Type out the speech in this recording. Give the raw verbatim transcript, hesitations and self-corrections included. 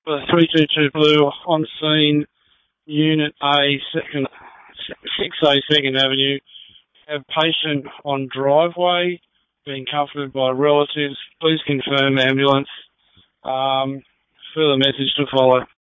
for three two two Blue on scene, Unit A, second, six A, Second Avenue. Have patient on driveway, being comforted by relatives. Please confirm ambulance. Um, further message to follow.